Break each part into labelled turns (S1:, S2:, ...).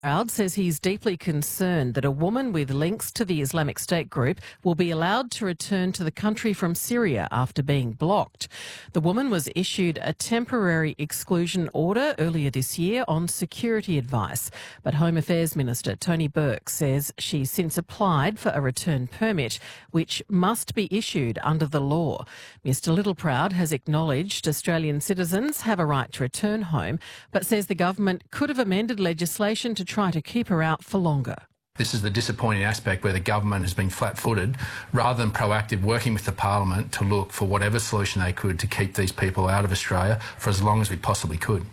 S1: Proud says he's deeply concerned that a woman with links to the Islamic State group will be allowed to return to the country from Syria after being blocked. The woman was issued a temporary exclusion order earlier this year on security advice, but Home Affairs Minister Tony Burke says she's since applied for a return permit, which must be issued under the law. Mr Littleproud has acknowledged Australian citizens have a right to return home, but says the government could have amended legislation to try to keep her out for longer.
S2: This is the disappointing aspect where the government has been flat-footed rather than proactive, working with the parliament to look for whatever solution they could to keep these people out of Australia for as long as we possibly could.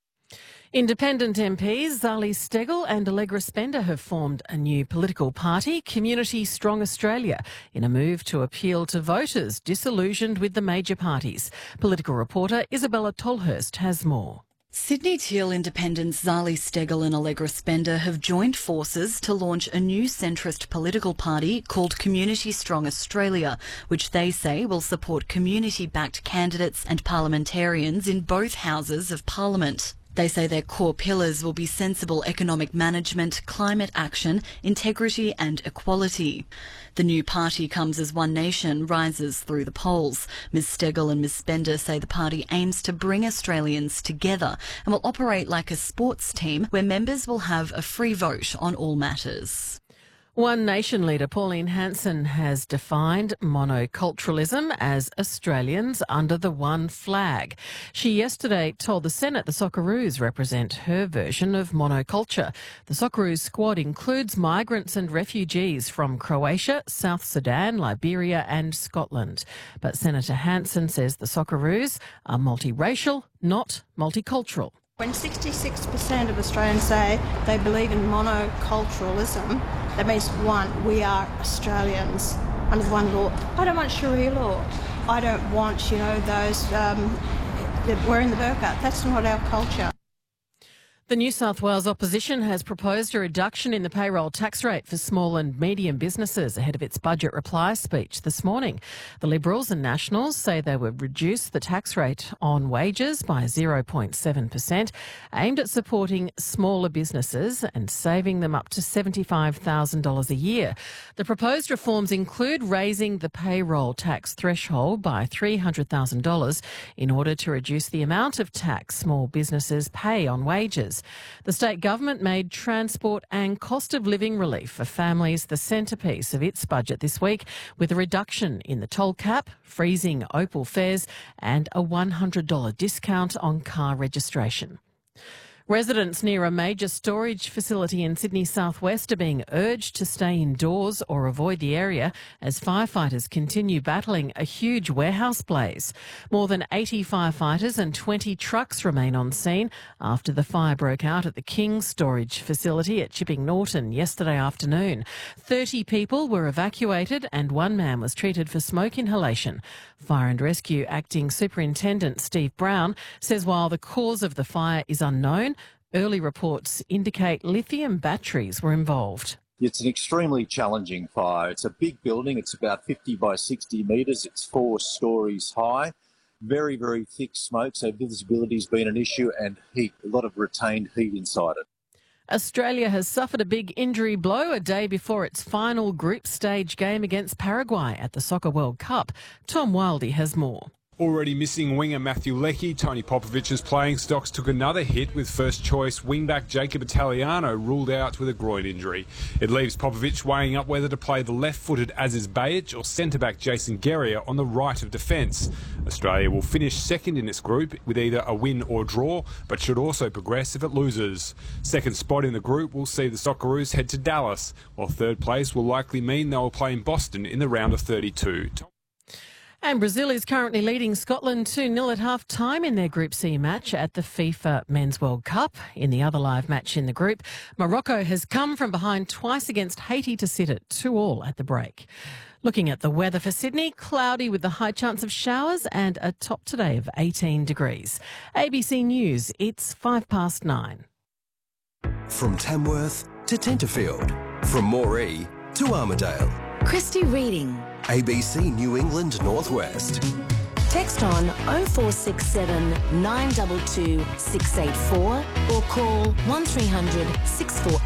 S1: Independent MPs Zali Steggall and Allegra Spender have formed a new political party, Community Strong Australia, in a move to appeal to voters disillusioned with the major parties. Political reporter Isabella Tolhurst has more.
S3: Sydney Teal independents Zali Steggall and Allegra Spender have joined forces to launch a new centrist political party called Community Strong Australia, which they say will support community-backed candidates and parliamentarians in both houses of Parliament. They say their core pillars will be sensible economic management, climate action, integrity and equality. The new party comes as One Nation rises through the polls. Ms Steggall and Ms Spender say the party aims to bring Australians together and will operate like a sports team where members will have a free vote on all matters.
S1: One Nation leader Pauline Hanson has defined monoculturalism as Australians under the one flag. She yesterday told the Senate the Socceroos represent her version of monoculture. The Socceroos squad includes migrants and refugees from Croatia, South Sudan, Liberia and Scotland. But Senator Hanson says the Socceroos are multiracial, not multicultural.
S4: When 66% of Australians say they believe in monoculturalism, that means, one, we are Australians under one law. I don't want Sharia law. I don't want, those that wearing the burqa. That's not our culture.
S1: The New South Wales opposition has proposed a reduction in the payroll tax rate for small and medium businesses ahead of its budget reply speech this morning. The Liberals and Nationals say they would reduce the tax rate on wages by 0.7%, aimed at supporting smaller businesses and saving them up to $75,000 a year. The proposed reforms include raising the payroll tax threshold by $300,000 in order to reduce the amount of tax small businesses pay on wages. The state government made transport and cost of living relief for families the centrepiece of its budget this week, with a reduction in the toll cap, freezing Opal fares and a $100 discount on car registration. Residents near a major storage facility in Sydney southwest are being urged to stay indoors or avoid the area as firefighters continue battling a huge warehouse blaze. More than 80 firefighters and 20 trucks remain on scene after the fire broke out at the King storage facility at Chipping Norton yesterday afternoon. 30 people were evacuated and one man was treated for smoke inhalation. Fire and Rescue Acting Superintendent Steve Brown says while the cause of the fire is unknown, early reports indicate lithium batteries were involved.
S5: It's an extremely challenging fire. It's a big building. It's about 50 by 60 metres. It's 4 stories high. Very, very thick smoke, so visibility's been an issue, and heat, a lot of retained heat inside it.
S1: Australia has suffered a big injury blow a day before its final group stage game against Paraguay at the Soccer World Cup. Tom Wildey has more.
S6: Already missing winger Matthew Leckie, Tony Popovic's playing stocks took another hit with first-choice wingback Jacob Italiano ruled out with a groin injury. It leaves Popovic weighing up whether to play the left-footed Aziz Bayic or centre-back Jason Guerrier on the right of defence. Australia will finish second in its group with either a win or draw, but should also progress if it loses. Second spot in the group will see the Socceroos head to Dallas, while third place will likely mean they will play in Boston in the round of 32.
S1: And Brazil is currently leading Scotland 2-0 at half-time in their Group C match at the FIFA Men's World Cup. In the other live match in the group, Morocco has come from behind twice against Haiti to sit at 2-2 at the break. Looking at the weather for Sydney, cloudy with a high chance of showers and a top today of 18 degrees. ABC News, it's 9:05.
S7: From Tamworth to Tenterfield, from Moree to Armidale.
S3: Christy Reading.
S7: ABC New England Northwest.
S8: Text on 0467 922 684 or call 1300 648